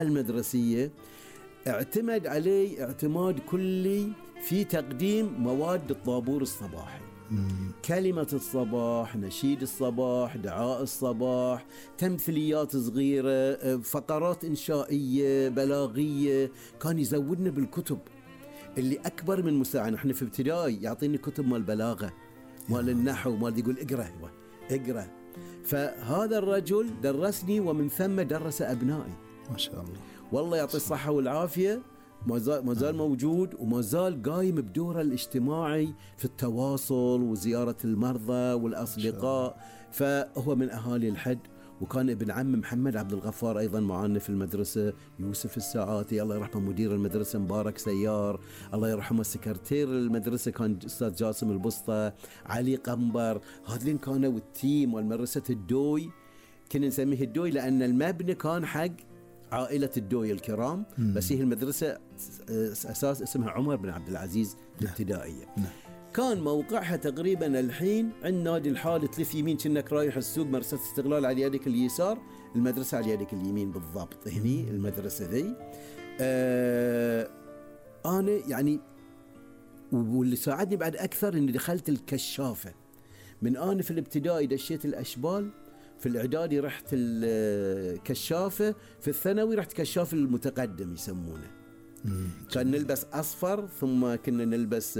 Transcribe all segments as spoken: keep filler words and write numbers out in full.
المدرسية اعتمد عليه اعتماد كلي في تقديم مواد الطابور الصباحي. مم. كلمة الصباح، نشيد الصباح، دعاء الصباح، تمثيليات صغيرة، فقرات إنشائية، بلاغية. كان يزودنا بالكتب اللي أكبر من مساعد. نحن في ابتدائي يعطيني كتب مال بلاغة، مال النحو، مال يقول اقرأ اقرأ. فهذا الرجل درسني ومن ثم درس أبنائي. ما شاء الله، والله يعطي الصحة والعافية. ما زال موجود وما زال قايم بدوره الاجتماعي في التواصل وزيارة المرضى والأصدقاء. فهو من أهالي الحد، وكان ابن عم محمد عبد الغفار أيضا معنا في المدرسة، يوسف الساعاتي الله يرحمه مدير المدرسة، مبارك سيار الله يرحمه سكرتير المدرسة كان أستاذ جاسم البسطة، علي قنبر. هذين كانوا التيم والمدرسة الدوي. كنا نسميه الدوي لأن المبنى كان حق عائلة الدوي الكرام. مم. بس هي المدرسة أساس اسمها عمر بن عبد العزيز الابتدائية. نعم. كان موقعها تقريبا الحين عند نادي الحال، تلف يمين كأنك رايح السوق، مرسى استقلال على يدك اليسار، المدرسة على يدك اليمين بالضبط. هني المدرسة ذي. آه أنا يعني واللي ساعدني بعد أكثر إني دخلت الكشافة. من أنا في الابتدائي دشيت الأشبال، في الإعدادي رحت الكشافة، في الثانوي رحت كشاف المتقدم يسمونه. كان نلبس أصفر، ثم كنا نلبس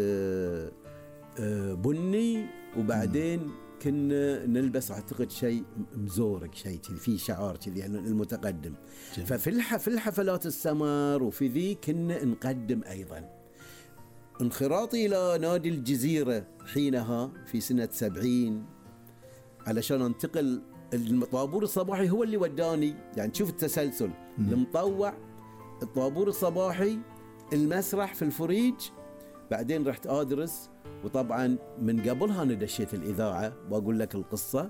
بني، وبعدين كنا نلبس أعتقد شيء مزورق، شيء فيه شعار كذي يعني المتقدم. جميل. ففي في الحفلات السمر وفي ذي كنا نقدم أيضا. انخراطي إلى نادي الجزيرة حينها في سنة سبعين علشان انتقل. الطابور الصباحي هو اللي وداني، يعني تشوف التسلسل. م. المطوع، الطابور الصباحي، المسرح في الفريج، بعدين رحت أدرس. وطبعا من قبلها أنا دشيت الإذاعة، بقول لك القصة.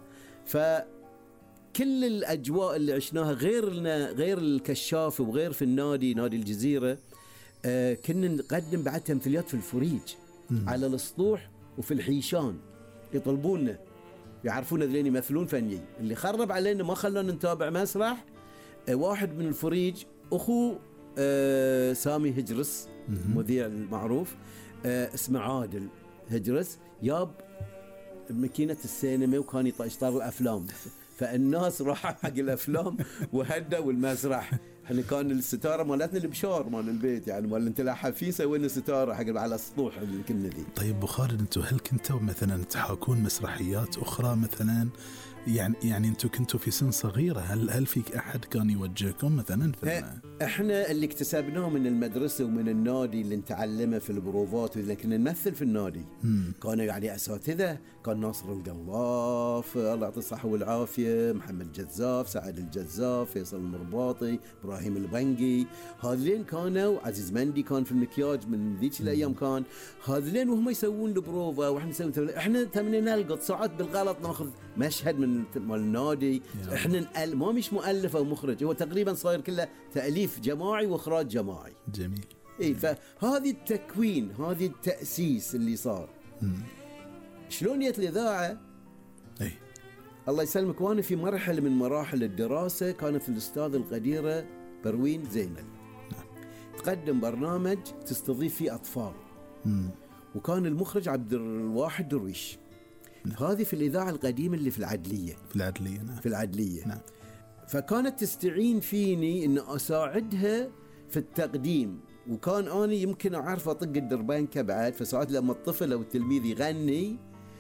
فكل الأجواء اللي عشناها غير غير الكشاف وغير في النادي نادي الجزيرة. آه كنا نقدم بعد تمثيليات في الفريج. م. على السطوح وفي الحيشان، يطلبونا، يعرفون ذلين يمثلون فني. اللي خرب علينا ما خلونا نتابع مسرح. آه واحد من الفريج أخو آه سامي هجرس، مذيع المعروف، آه اسمه عادل هجرس، ياب ماكينة السينما وكان يشتغل الأفلام. فالناس راحوا حق الأفلام وهدوا المسرح. احنا كان الستارة مالتنا البشار مال البيت، يعني مال انت لاحفين سوينا ستارة حق على السطوح اللي كنا ذي. طيب أبو خالد، انتوا هل كنتوا مثلا تحاكون مسرحيات أخرى مثلا؟ يعني يعني انتوا كنتوا في سن صغيرة، هل هل فيك أحد كان يوجهكم مثلا؟ احنا اللي اكتسبناه من المدرسة ومن النادي اللي نتعلمه في البروفات، اللي كنا نمثل في النادي. مم. كانوا يعني أساتذة، كان ناصر القلاف الله يعطيه الصحة والعافية، محمد جزاف، سعد الجزاف، فيصل المرباطي، إبراهيم البنقي. هذين كانوا، عزيز مندي كان في المكياج من ذيك الأيام. كان هذين وهم يسوون البروفة واحنا نسوي. احنا تمنى نلقط ساعات بالغلط ناخذ مشهد من مال النادي. احنا نقل ما مش مؤلف او مخرج، هو تقريبا صاير كله تأليف جماعي واخراج جماعي. جميل. اي فهذه التكوين، هذه التأسيس اللي صار. مم. شلون جت الإذاعة؟ اي الله يسلمك، وانا في مرحله من مراحل الدراسه كانت الاستاذ القديره بروين زينل. نعم. تقدم برنامج تستضيف فيه اطفال. مم. وكان المخرج عبد الواحد درويش. نعم. هذه في الإذاعة القديمة اللي في العدلية. في العدلية نعم. في العدلية. نعم. فكانت تستعين فيني إن أساعدها في التقديم، وكان أنا يمكن أعرف أطق الدربانكة بعد. فساعات لما الطفل أو التلميذ يغني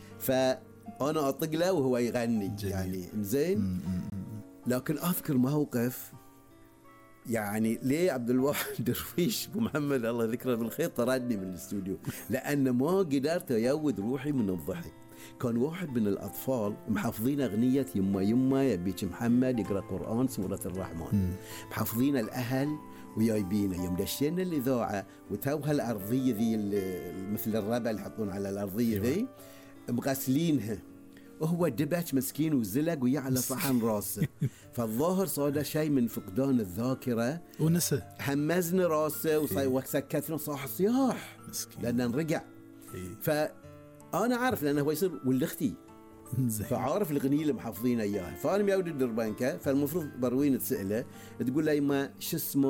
فأنا أطق له وهو يغني. جميل. يعني زين. لكن أذكر موقف، يعني ليه عبد الواحد درويش أبو محمد الله ذكره بالخير طردني من الاستوديو لأن ما قدرت أيود روحي من الضحك. كان واحد من الأطفال محافظين أغنية يما يما يبيك محمد يقرأ قرآن سورة الرحمن. محافظين الأهل ويايبينه. يوم دشينا الإذاعة وتوها الأرضية ذي مثل الربع اللي يحطون على الأرضية ذي مغسلينها، وهو دبش مسكين وزلق ويا على صحن راسه. فالظاهر صار شيء من فقدان الذاكرة ونسى، همزنا راسه وسكتنا صاح صياح لأنه نرجع. فأنا عارف لأنه هو يصير. والأختي زين. فعارف الغنية اللي محافظين اياها. فانا مياود الدربانكه، فالمفروض بروين تساله تقول له يما شو اسمه